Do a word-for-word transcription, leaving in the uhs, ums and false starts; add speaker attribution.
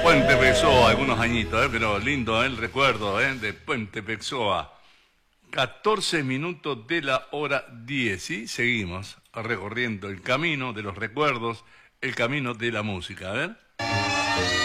Speaker 1: Puente Pexoa, algunos añitos, ¿eh? Pero lindo, ¿eh? El recuerdo, ¿eh? De Puente Pexoa. catorce minutos de la hora diez, y seguimos recorriendo el camino de los recuerdos, el camino de la música. A ver.